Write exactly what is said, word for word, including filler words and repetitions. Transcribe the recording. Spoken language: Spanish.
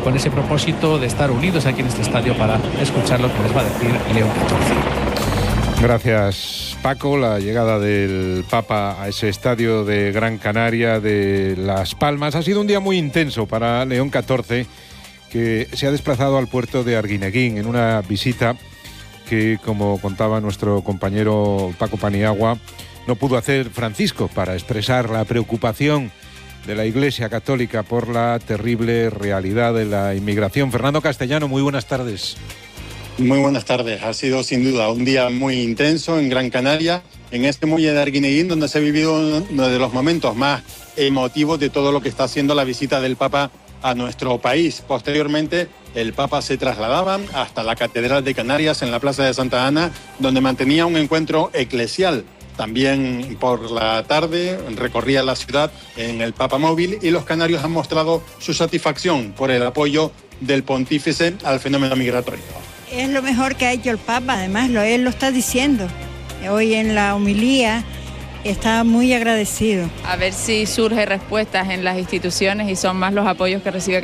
con ese propósito de estar unidos aquí en este estadio para escuchar lo que les va a decir León catorce. Gracias, Paco. La llegada del Papa a ese estadio de Gran Canaria de Las Palmas ha sido un día muy intenso para León catorce, que se ha desplazado al puerto de Arguineguín en una visita que, como contaba nuestro compañero Paco Paniagua, no pudo hacer Francisco para expresar la preocupación de la Iglesia Católica por la terrible realidad de la inmigración. Fernando Castellano, muy buenas tardes. Muy buenas tardes. Ha sido sin duda un día muy intenso en Gran Canaria, en este muelle de Arguineguín, donde se ha vivido uno de los momentos más emotivos de todo lo que está haciendo la visita del Papa a nuestro país. Posteriormente, el Papa se trasladaba hasta la Catedral de Canarias en la Plaza de Santa Ana, donde mantenía un encuentro eclesial. También por la tarde recorría la ciudad en el Papa Móvil y los canarios han mostrado su satisfacción por el apoyo del pontífice al fenómeno migratorio. Es lo mejor que ha hecho el Papa, además lo, él lo está diciendo. Hoy en la homilía está muy agradecido. A ver si surge respuestas en las instituciones y son más los apoyos que recibe